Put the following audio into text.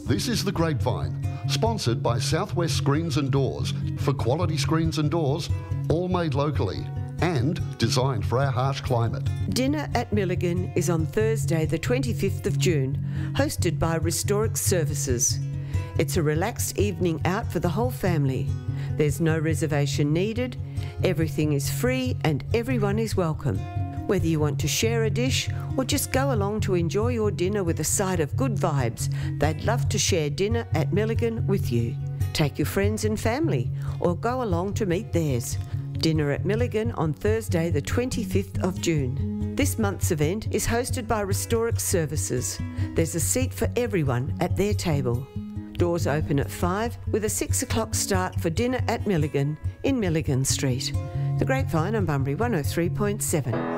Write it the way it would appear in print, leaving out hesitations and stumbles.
This is The Grapevine, sponsored by Southwest Screens and Doors, for quality screens and doors, all made locally and designed for our harsh climate. Dinner at Milligan is on Thursday the 25th of June, hosted by Restoric Services. It's a relaxed evening out for the whole family. There's no reservation needed, everything is free and everyone is welcome. Whether you want to share a dish or just go along to enjoy your dinner with a side of good vibes, they'd love to share Dinner at Milligan with you. Take your friends and family or go along to meet theirs. Dinner at Milligan on Thursday the 25th of June. This month's event is hosted by Restoric Services. There's a seat for everyone at their table. Doors open at 5 with a 6 o'clock start for Dinner at Milligan in Milligan Street. The Grapevine on Bunbury 103.7.